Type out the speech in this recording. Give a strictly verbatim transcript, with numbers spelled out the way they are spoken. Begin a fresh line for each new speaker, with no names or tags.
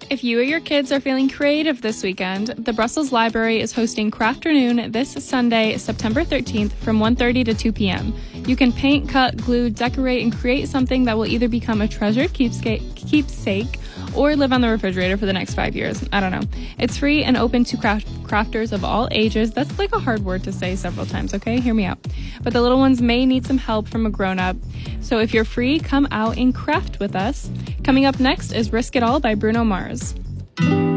If you or your kids are feeling creative this weekend, the Brussels Library is hosting Crafternoon this Sunday, September thirteenth from one thirty to two p.m. You can paint, cut, glue, decorate, and create something that will either become a treasured keepsake, keepsake or live on the refrigerator for the next five years. I don't know. It's free and open to craft crafters of all ages. That's like a hard word to say several times, okay? Hear me out. But the little ones may need some help from a grown-up. So if you're free, come out and craft with us. Coming up next is Risk It All by Bruno Mars.